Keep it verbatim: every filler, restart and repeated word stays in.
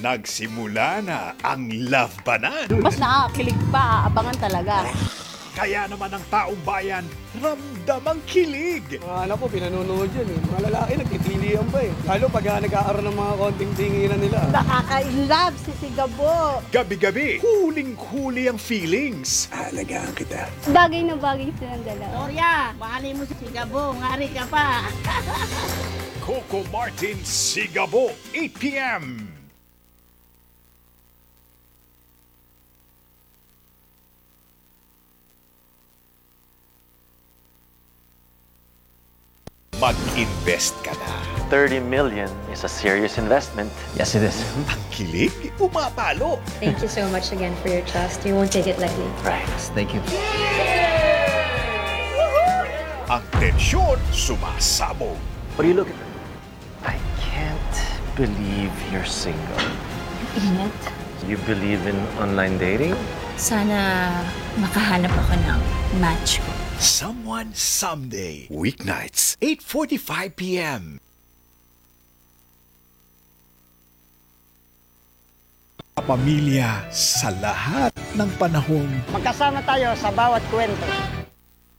Nagsimula na ang Love Banan. Mas nakakakilig pa, abangan talaga. Kaya naman ang taong bayan, ramdam ang kilig. Mga anak ko, pinanonood yun eh. Mga lalaki, nagtitilian pa eh. Lalo pag uh, nag-aaroon ng mga konting tinginan nila. Nakaka-inlove si Sigabo. Gabi-gabi, huling-huli ang feelings. Alagaan kita. Bagay na bagay silang dalawa. Gloria, mahalin mo si Sigabo, ngari ka pa. Coco Martin Sigabo, eight p m Mag-invest ka na. thirty million is a serious investment. Yes, it is. Ang kilig, umapalo. Thank you so much again for your trust. We won't take it lightly. Right. Thank you. Ang tensyon, sumasabog. What do you look at? I can't believe you're single. Ingat. You believe in online dating? Sana makahanap ako ng match ko. Someone Someday. Weeknights, eight forty-five p m Pamilya sa lahat ng panahon. Magkasama tayo sa bawat kwento.